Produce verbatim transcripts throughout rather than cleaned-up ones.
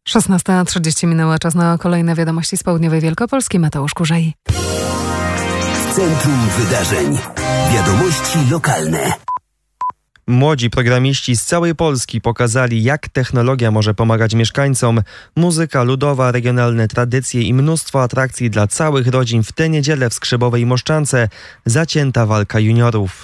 szesnasta trzydzieści minęła, czas na kolejne wiadomości z południowej Wielkopolski. Mateusz Kurzej. W centrum wydarzeń. Wiadomości lokalne. Młodzi programiści z całej Polski pokazali, jak technologia może pomagać mieszkańcom. Muzyka ludowa, regionalne tradycje i mnóstwo atrakcji dla całych rodzin w tę niedzielę w Skrzybowej Moszczance. Zacięta walka juniorów.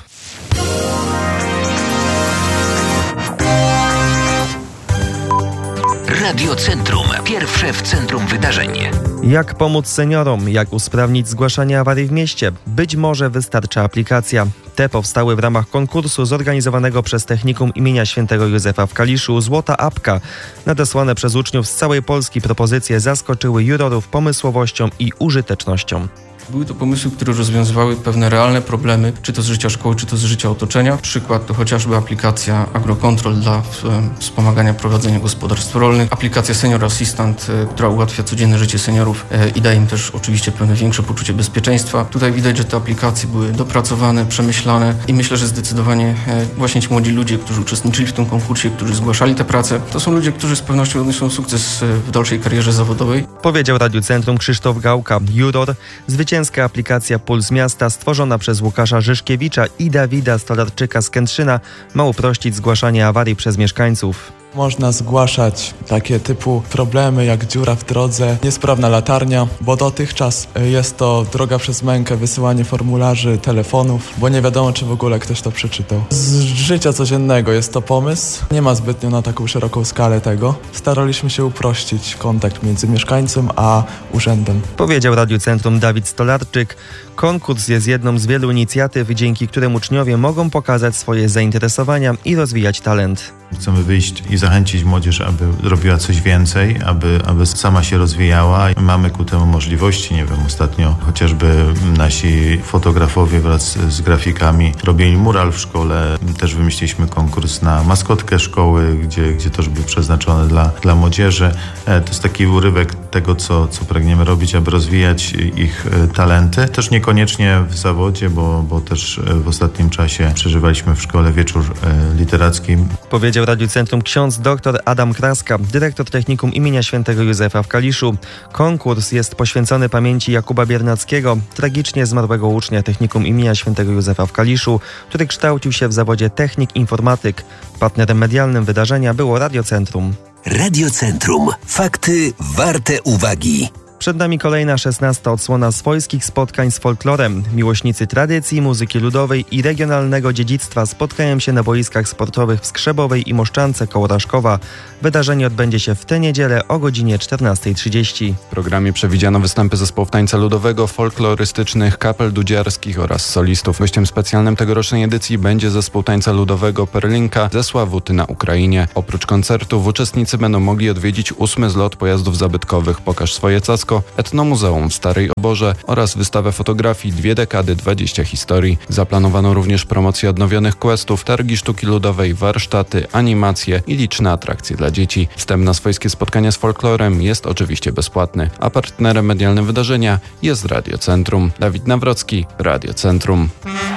Radio Centrum. Pierwsze w centrum wydarzeń. Jak pomóc seniorom? Jak usprawnić zgłaszanie awarii w mieście? Być może wystarczy aplikacja. Te powstały w ramach konkursu zorganizowanego przez Technikum imienia Świętego Józefa w Kaliszu Złota Apka. Nadesłane przez uczniów z całej Polski propozycje zaskoczyły jurorów pomysłowością i użytecznością. Były to pomysły, które rozwiązywały pewne realne problemy, czy to z życia szkoły, czy to z życia otoczenia. Przykład to chociażby aplikacja AgroControl dla wspomagania prowadzenia gospodarstw rolnych, aplikacja Senior Assistant, która ułatwia codzienne życie seniorów i daje im też oczywiście pewne większe poczucie bezpieczeństwa. Tutaj widać, że te aplikacje były dopracowane, przemyślane i myślę, że zdecydowanie właśnie ci młodzi ludzie, którzy uczestniczyli w tym konkursie, którzy zgłaszali te prace, to są ludzie, którzy z pewnością odniosą sukces w dalszej karierze zawodowej. Powiedział Radiu Centrum Krzysztof Gałka, juror. Zwycięzca aplikacja Puls Miasta, stworzona przez Łukasza Żyszkiewicza i Dawida Stolarczyka z Kętrzyna, ma uprościć zgłaszanie awarii przez mieszkańców. Można zgłaszać takie typu problemy jak dziura w drodze, niesprawna latarnia, bo dotychczas jest to droga przez mękę, wysyłanie formularzy, telefonów, bo nie wiadomo, czy w ogóle ktoś to przeczytał. Z życia codziennego jest to pomysł, nie ma zbytnio na taką szeroką skalę tego. Staraliśmy się uprościć kontakt między mieszkańcem a urzędem. Powiedział Radiu Centrum Dawid Stolarczyk. Konkurs jest jedną z wielu inicjatyw, dzięki którym uczniowie mogą pokazać swoje zainteresowania i rozwijać talent. Chcemy wyjść i zachęcić młodzież, aby robiła coś więcej, aby, aby sama się rozwijała. Mamy ku temu możliwości. Nie wiem, ostatnio chociażby nasi fotografowie wraz z grafikami robili mural w szkole. Też wymyśliliśmy konkurs na maskotkę szkoły, gdzie, gdzie też był przeznaczony dla, dla młodzieży. To jest taki urywek tego, co, co pragniemy robić, aby rozwijać ich talenty. Też niekoniecznie w zawodzie, bo, bo też w ostatnim czasie przeżywaliśmy w szkole wieczór literacki. Powiedział Radiu Centrum ksiądz dr Adam Kraska, dyrektor Technikum imienia Świętego Józefa w Kaliszu. Konkurs jest poświęcony pamięci Jakuba Biernackiego, tragicznie zmarłego ucznia Technikum imienia Świętego Józefa w Kaliszu, który kształcił się w zawodzie technik informatyk. Partnerem medialnym wydarzenia było Radio Centrum. Radio Centrum. Fakty warte uwagi. Przed nami kolejna szesnasta odsłona swojskich spotkań z folklorem. Miłośnicy tradycji, muzyki ludowej i regionalnego dziedzictwa spotkają się na boiskach sportowych w Skrzybowej i Moszczance koło Raszkowa. Wydarzenie odbędzie się w tę niedzielę o godzinie czternasta trzydzieści. W programie przewidziano występy zespołów tańca ludowego, folklorystycznych, kapel dudziarskich oraz solistów. Gościem specjalnym tegorocznej edycji będzie zespół tańca ludowego Perlinka ze Sławoty na Ukrainie. Oprócz koncertów uczestnicy będą mogli odwiedzić ósmy zlot pojazdów zabytkowych Pokaż swoje Casko, Etnomuzeum w Starej Oborze oraz wystawę fotografii Dwie dekady, dwadzieścia historii. Zaplanowano również promocję odnowionych questów, targi sztuki ludowej, warsztaty, animacje i liczne atrakcje dla dzieci. Wstęp na swojskie spotkania z folklorem jest oczywiście bezpłatny, a partnerem medialnym wydarzenia jest Radio Centrum. Dawid Nawrocki, Radio Centrum.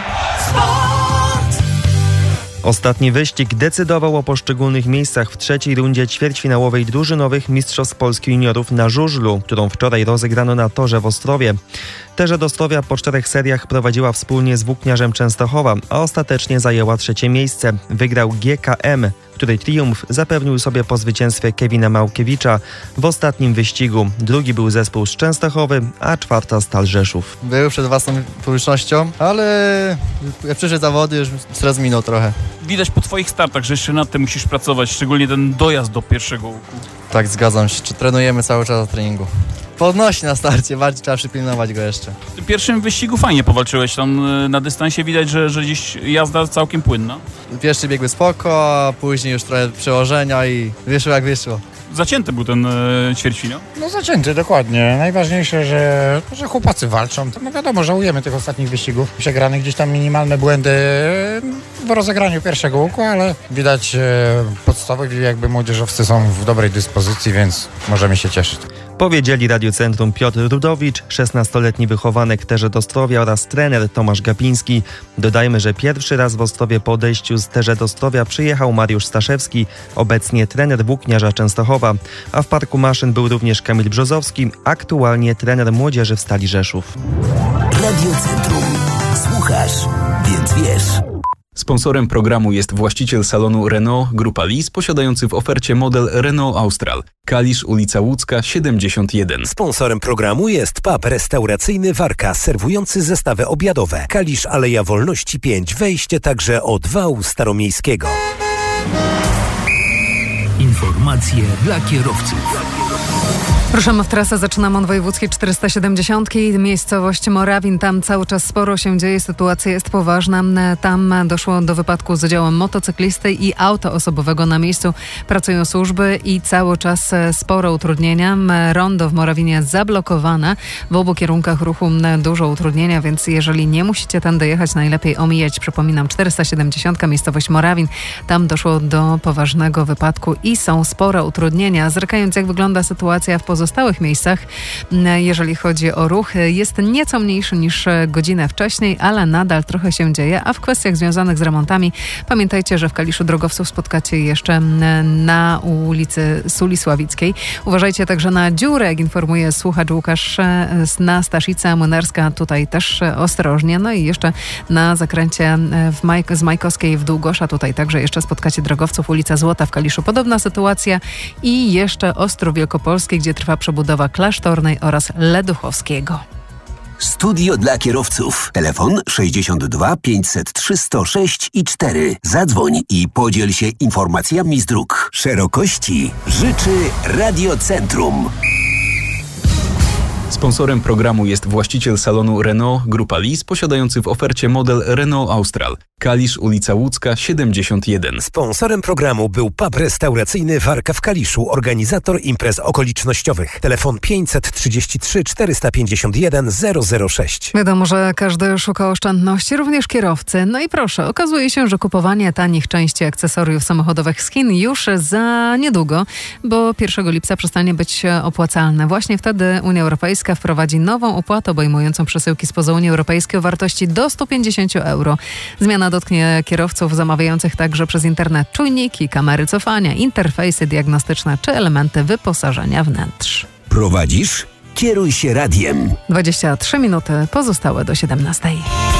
Ostatni wyścig decydował o poszczególnych miejscach w trzeciej rundzie ćwierćfinałowej drużynowych Mistrzostw Polski Juniorów na żużlu, którą wczoraj rozegrano na torze w Ostrowie. Terze do Ostrowia po czterech seriach prowadziła wspólnie z Włókniarzem Częstochowa, a ostatecznie zajęła trzecie miejsce. Wygrał G K M, której triumf zapewnił sobie po zwycięstwie Kevina Małkiewicza w ostatnim wyścigu. Drugi był zespół z Częstochowy, a czwarta Stal Rzeszów. Był przed własną publicznością, ale jak przyszedł zawody, już stres minął trochę. Widać po twoich startach, że jeszcze nad tym musisz pracować, szczególnie ten dojazd do pierwszego łuku. Tak, zgadzam się. Czy trenujemy cały czas na treningu? Podnosi na starcie, bardziej trzeba przypilnować go jeszcze. W pierwszym wyścigu fajnie powalczyłeś, tam na dystansie widać, że, że gdzieś jazda całkiem płynna. Pierwszy biegły spoko, a później już trochę przełożenia i wyszło jak wyszło. Zacięty był ten e, ćwierćfinał? No zacięty, dokładnie. Najważniejsze, że, że chłopacy walczą. No wiadomo, żałujemy tych ostatnich wyścigów. Przegranych gdzieś tam minimalne błędy w rozegraniu pierwszego łuku, ale widać e, podstawowi jakby młodzieżowcy są w dobrej dyspozycji, więc możemy się cieszyć. Powiedzieli Radiocentrum Piotr Rudowicz, szesnastoletni wychowanek Terzedostrowia oraz trener Tomasz Gapiński. Dodajmy, że pierwszy raz w Ostrowie po odejściu z Terzedostrowia przyjechał Mariusz Staszewski, obecnie trener Włókniarza Częstochowa, a w Parku Maszyn był również Kamil Brzozowski, aktualnie trener młodzieży w Stali Rzeszów. Radiocentrum. Słuchasz, więc wiesz. Sponsorem programu jest właściciel salonu Renault Grupa Lis, posiadający w ofercie model Renault Austral. Kalisz, ulica Łódzka, siedemdziesiąt jeden. Sponsorem programu jest pub restauracyjny Warka, serwujący zestawy obiadowe. Kalisz, Aleja Wolności pięć, wejście także od wału staromiejskiego. Informacje dla kierowców. Ruszamy w trasę, zaczynamy od wojewódzkiej czterysta siedemdziesiąt, miejscowość Morawin. Tam cały czas sporo się dzieje, sytuacja jest poważna. Tam doszło do wypadku z udziałem motocyklisty i auta osobowego. Na miejscu pracują służby i cały czas sporo utrudnienia. Rondo w Morawinie zablokowane. W obu kierunkach ruchu dużo utrudnienia, więc jeżeli nie musicie tędy jechać, najlepiej omijać. Przypominam, czterysta siedemdziesiąt, miejscowość Morawin. Tam doszło do poważnego wypadku i są spore utrudnienia. Zerkając, jak wygląda sytuacja w pozostałych miejscach, jeżeli chodzi o ruch, jest nieco mniejszy niż godzinę wcześniej, ale nadal trochę się dzieje, a w kwestiach związanych z remontami pamiętajcie, że w Kaliszu drogowców spotkacie jeszcze na ulicy Suli Sławickiej. Uważajcie także na dziurę, jak informuje słuchacz Łukasz, na Staszica Młynarska, tutaj też ostrożnie. No i jeszcze na zakręcie w Maj- z Majkowskiej w Długosza, tutaj także jeszcze spotkacie drogowców, ulica Złota w Kaliszu. Podobna sytuacja i jeszcze Ostrów Wielkopolski, gdzie trwa przebudowa Klasztornej oraz Leduchowskiego. Studio dla kierowców. Telefon sześćdziesiąt dwa pięćset trzy sto sześć i cztery. Zadzwoń i podziel się informacjami z dróg. Szerokości życzy Radiocentrum. Sponsorem programu jest właściciel salonu Renault Grupa Lis, posiadający w ofercie model Renault Austral. Kalisz, ulica Łódzka, siedemdziesiąt jeden. Sponsorem programu był pub restauracyjny Warka w Kaliszu, organizator imprez okolicznościowych. Telefon pięćset trzydzieści trzy czterysta pięćdziesiąt jeden zero zero sześć. Wiadomo, że każdy szuka oszczędności, również kierowcy. No i proszę, okazuje się, że kupowanie tanich części akcesoriów samochodowych z Chin już za niedługo, bo pierwszego lipca przestanie być opłacalne. Właśnie wtedy Unia Europejska wprowadzi nową opłatę obejmującą przesyłki spoza Unii Europejskiej o wartości do sto pięćdziesiąt euro. Zmiana dotknie kierowców zamawiających także przez internet czujniki, kamery cofania, interfejsy diagnostyczne czy elementy wyposażenia wnętrz. Prowadzisz? Kieruj się radiem. dwadzieścia trzy minuty pozostałe do siedemnastej.